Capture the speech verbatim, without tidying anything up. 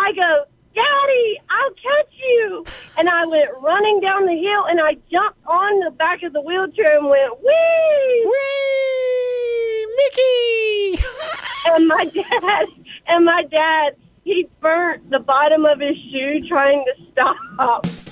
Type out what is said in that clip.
I go, Daddy, I'll catch you. And I went running down the hill, and I jumped on the back of the wheelchair and went, whee! Whee! Mickey! And my dad, and my dad, he burnt the bottom of his shoe trying to stop.